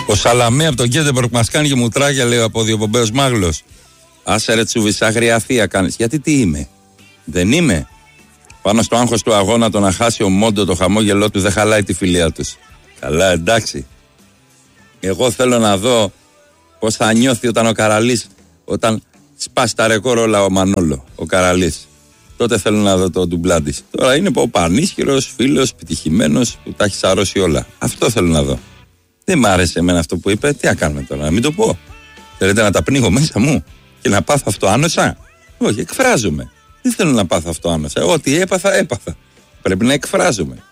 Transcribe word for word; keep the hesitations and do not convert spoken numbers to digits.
Ο Σαλαμέ από τον Γκέντεμπορκ μας κάνει και μουτράκια, λέει ο αποδιοπομπαίος μάγλος. Άσε ρε Τσούβης, άγρια θεία κάνεις. Γιατί τι είμαι, δεν είμαι. Πάνω στο άγχος του αγώνα, το να χάσει ο Μόντο το χαμόγελό του δεν χαλάει τη φιλία τους. Καλά, εντάξει. Εγώ θέλω να δω πώς θα νιώθει όταν ο Καραλής, όταν σπάσει τα ρεκόρ όλα ο Μανόλο, ο Καραλής. Τότε θέλω να δω το ντουμπλάντης. Τώρα είναι ο πανίσχυρος, φίλος, επιτυχημένος, που τα έχει σαρώσει όλα. Αυτό θέλω να δω. Δεν μ' άρεσε εμένα αυτό που είπε. Τι να κάνουμε τώρα, να μην το πω. Θέλετε να τα πνίγω μέσα μου και να πάθω αυτό άνοσα? Όχι, εκφράζομαι. Δεν θέλω να πάθω αυτό άνοσα. Ό,τι έπαθα, έπαθα. Πρέπει να εκφράζομαι.